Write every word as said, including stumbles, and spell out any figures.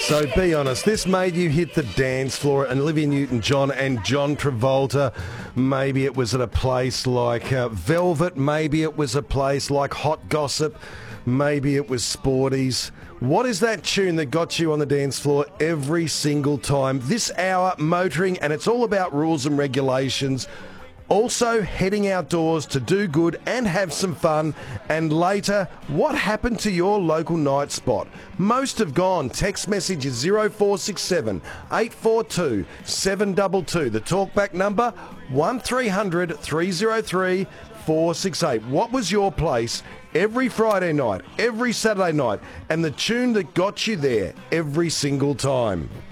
So be honest, this made you hit the dance floor, and Olivia Newton-John and John Travolta. Maybe it was at a place like uh, Velvet, maybe it was a place like Hot Gossip, maybe it was Sporties. What is that tune that got you on the dance floor every single time? This hour, motoring, and it's all about rules and regulations. Also, heading outdoors to do good and have some fun. And later, what happened to your local night spot? Most have gone. Text message is zero four six seven, eight four two, seven two two. The talkback number, one three hundred, three oh three, four six eight. What was your place every Friday night, every Saturday night, and the tune that got you there every single time?